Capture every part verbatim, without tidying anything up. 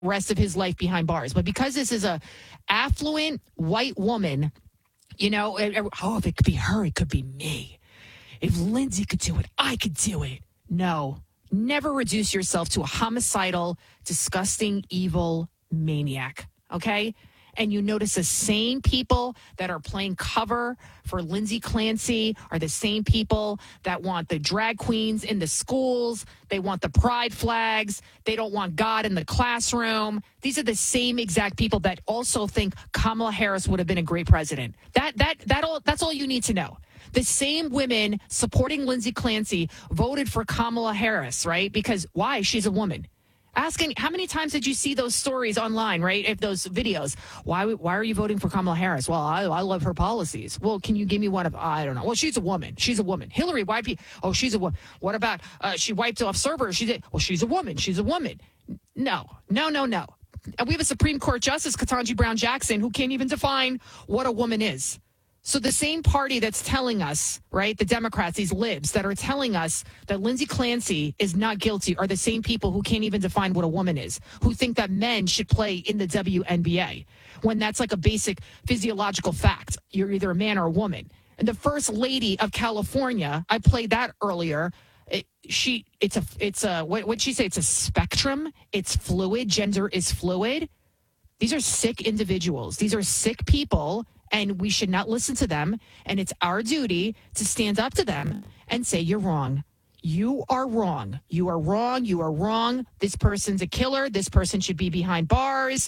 rest of his life behind bars. But because this is a affluent white woman, you know, oh, if it could be her, it could be me. If Lindsay could do it, I could do it. No, never reduce yourself to a homicidal, disgusting, evil maniac, okay? And you notice the same people that are playing cover for Lindsay Clancy are the same people that want the drag queens in the schools. They want the pride flags. They don't want God in the classroom. These are the same exact people that also think Kamala Harris would have been a great president. That that that all that's all you need to know. The same women supporting Lindsay Clancy voted for Kamala Harris, right? Because why? She's a woman. Asking, how many times did you see those stories online, right? If those videos, why why are you voting for Kamala Harris? Well, I, I love her policies. Well, can you give me one of, I don't know. Well, she's a woman. She's a woman. Hillary, why? Oh, she's a woman. What about, uh, she wiped off servers. She did. Well, she's a woman. She's a woman. No, no, no, no. And we have a Supreme Court Justice, Ketanji Brown Jackson, who can't even define what a woman is. So the same party that's telling us, right, the Democrats, these libs that are telling us that Lindsay Clancy is not guilty are the same people who can't even define what a woman is, who think that men should play in the W N B A, when that's like a basic physiological fact. You're either a man or a woman. And the first lady of California, I played that earlier. It, she, it's a, it's a, what would she say? It's a spectrum. It's fluid. Gender is fluid. These are sick individuals. These are sick people. And we should not listen to them. And it's our duty to stand up to them and say, you're wrong. You are wrong. You are wrong. You are wrong. This person's a killer. This person should be behind bars.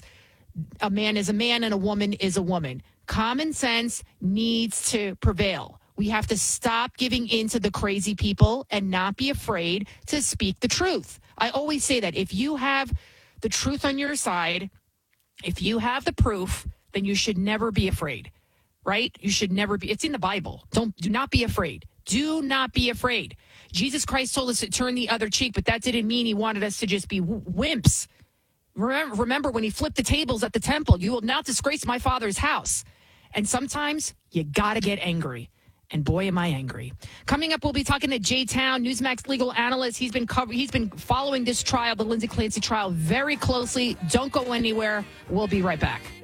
A man is a man and a woman is a woman. Common sense needs to prevail. We have to stop giving in to the crazy people and not be afraid to speak the truth. I always say that if you have the truth on your side, if you have the proof, then you should never be afraid, right? You should never be. It's in the Bible. Don't, do not be afraid. Do not be afraid. Jesus Christ told us to turn the other cheek, but that didn't mean he wanted us to just be wimps. Remember, remember when he flipped the tables at the temple, you will not disgrace my Father's house. And sometimes you got to get angry. And boy, am I angry. Coming up, we'll be talking to Jay Town, Newsmax legal analyst. He's been cover- he's been following this trial, the Lindsay Clancy trial, very closely. Don't go anywhere. We'll be right back.